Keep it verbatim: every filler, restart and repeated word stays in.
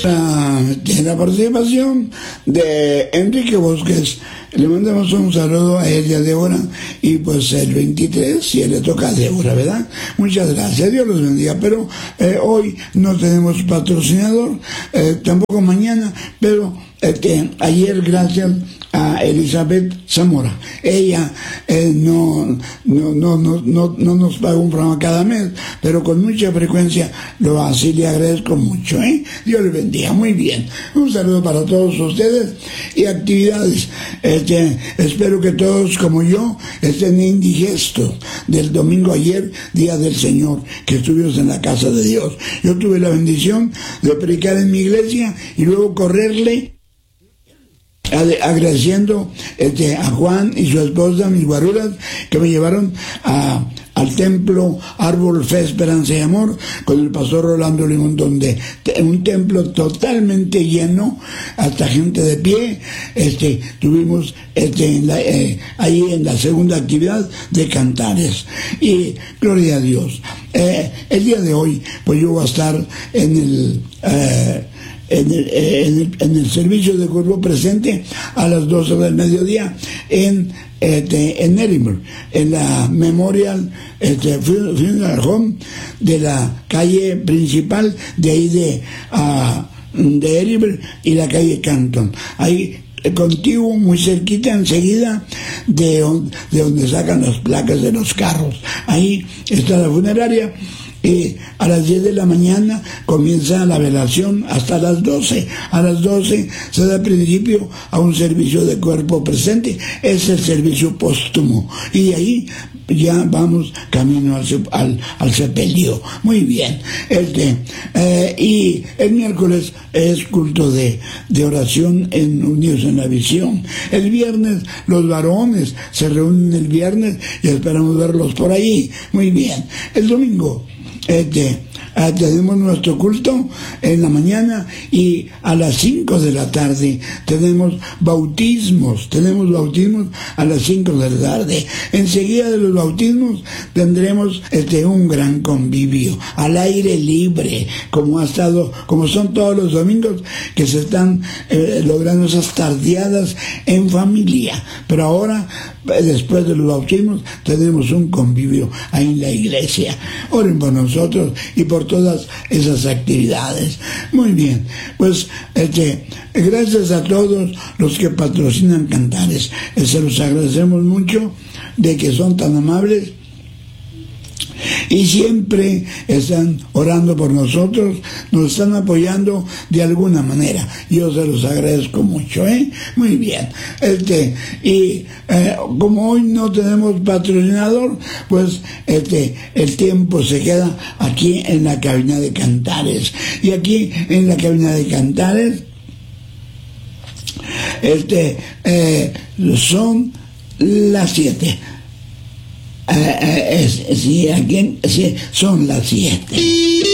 En la participación de Enrique Bosques, le mandamos un saludo a ella, Débora, y pues el veintitrés, si le toca a Débora, ¿verdad? Muchas gracias, Dios los bendiga, pero eh, hoy no tenemos patrocinador, eh, tampoco mañana, pero este, ayer gracias a Elizabeth Zamora. Ella eh, no, no, no, no, no, no nos paga un programa cada mes, pero con mucha frecuencia lo hace y le agradezco mucho, ¿eh? Dios le bendiga, muy bien. Un saludo para todos ustedes y actividades. Este, espero que todos como yo estén indigestos del domingo ayer, Día del Señor, que estuvimos en la casa de Dios. Yo tuve la bendición de predicar en mi iglesia y luego correrle agradeciendo este, a Juan y su esposa, mis guaruras, que me llevaron a, al templo Árbol Fe, Esperanza y Amor, con el pastor Rolando Limón, donde un templo totalmente lleno, hasta gente de pie. Este, tuvimos este, en la, eh, ahí en la segunda actividad de cantares, y gloria a Dios. Eh, el día de hoy, pues yo voy a estar en el... Eh, En el, en, el, en el servicio de cuerpo presente a las doce del mediodía en, este, en Edinburgh, en la Memorial este, Funeral Home de la calle principal de ahí de, uh, de Edinburgh y la calle Canton. Ahí contiguo, muy cerquita, enseguida de, de donde sacan las placas de los carros. Ahí está la funeraria. Y a las diez de la mañana comienza la velación hasta las doce. A las doce se da principio a un servicio de cuerpo presente, es el servicio póstumo. Y de ahí ya vamos camino al, al, al sepelio. Muy bien. Este, eh, y el miércoles es culto de, de oración en Unidos en la Visión. El viernes los varones se reúnen el viernes y esperamos verlos por ahí. Muy bien. El domingo Este, eh, tenemos nuestro culto en la mañana y a las cinco de la tarde tenemos bautismos, tenemos bautismos a las cinco de la tarde. Enseguida de los bautismos tendremos este, un gran convivio al aire libre, como ha estado, como son todos los domingos que se están eh, logrando esas tardeadas en familia. Pero ahora, después de los bautismos, tenemos un convivio ahí en la iglesia. Oren por nosotros y por todas esas actividades. Muy bien, pues este, gracias a todos los que patrocinan Cantares. Eh, se los agradecemos mucho de que son tan amables y siempre están orando por nosotros, nos están apoyando de alguna manera. Yo se los agradezco mucho, ¿eh? Muy bien. Este, y eh, como hoy no tenemos patrocinador, pues este, el tiempo se queda aquí en la cabina de Cantares. Y aquí en la cabina de Cantares, este, eh, son las siete. Eh, eh, es, sí, aquí, sí, son las siete.